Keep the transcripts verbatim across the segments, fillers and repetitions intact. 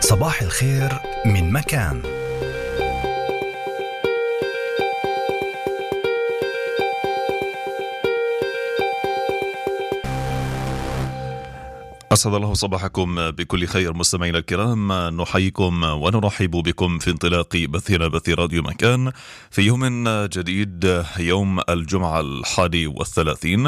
صباح الخير من مكان. أسعد الله صباحكم بكل خير مستمعينا الكرام، نحييكم ونرحب بكم في انطلاق بثنا بث راديو مكان في يوم جديد، يوم الجمعة الحادي والثلاثين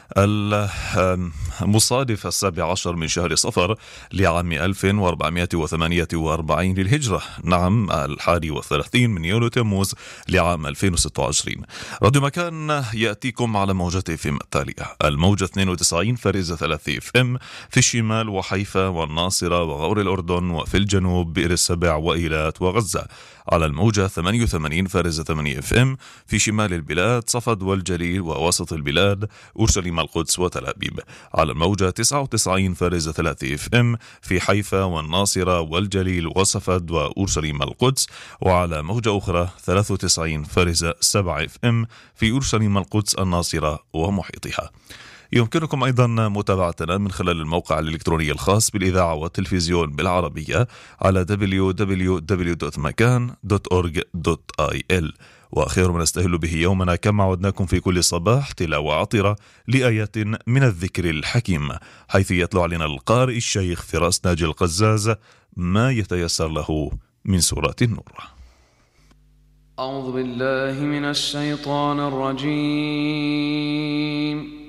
المصادف السابع عشر من شهر صفر لعام ألف وأربعمائة وثمانية وأربعين للهجرة، نعم الحادي والثلاثين من يوليو تموز لعام ألفين وستة وعشرين. راديو مكان يأتيكم على موجة اف ام التالية: الموجة اثنين وتسعين فارزة ثلاثة اف ام في الشمال وحيفا والناصرة وغور الأردن، وفي الجنوب بئر السبع وإيلات وغزة. على الموجة ثمانية وثمانين فارزة ثمانية اف ام في شمال البلاد، صفد والجليل ووسط البلاد، أورشليم القدس وتل أبيب. على الموجة تسعة وتسعين فارزة ثلاثة اف ام في حيفا والناصرة والجليل وصفد وأورشليم القدس. وعلى موجة أخرى ثلاثة وتسعين فارزة سبعة اف ام في أورشليم القدس الناصرة ومحيطها. يمكنكم أيضا متابعتنا من خلال الموقع الإلكتروني الخاص بالإذاعة والتلفزيون بالعربية على دبليو دبليو دبليو دوت مكان دوت أورج دوت آي إل. وآخر ما نستهل به يومنا كما عودناكم في كل صباح تلاوة عطرة لآيات من الذكر الحكيم، حيث يتلو علينا القارئ الشيخ فراس ناجي القزاز ما يتيسر له من سورة النور. أعوذ بالله من الشيطان الرجيم.